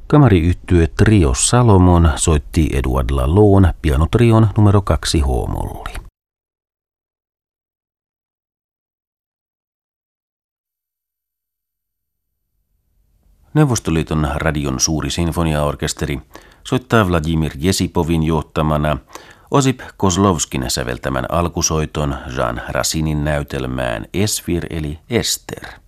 Kamariyhtye Trio Salomon soitti Edouard Lalonde pianotrion numero 2 h-molli. Neuvostoliiton radion suuri sinfoniaorkesteri soittaa Vladimir Jesipovin johtamana Osip Kozlovskin säveltämän alkusoiton Jean Racinin näytelmään Esfir eli Ester.